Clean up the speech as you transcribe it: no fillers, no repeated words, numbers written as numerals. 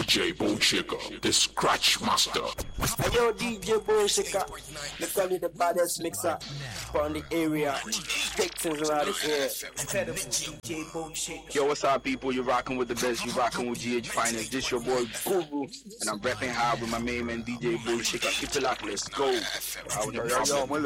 DJ Bullshaker, the Scratch Master. Hey yo, DJ Bullshaker, they call you the baddest mixer from the area. Texans around here. DJ Bullshaker. Yo, what's up, people? You're rocking with the best. You're rocking with GH Finest. This your boy Guru, and I'm rapping hard with my main man DJ Bullshaker. Keep it locked. Let's go. Yo,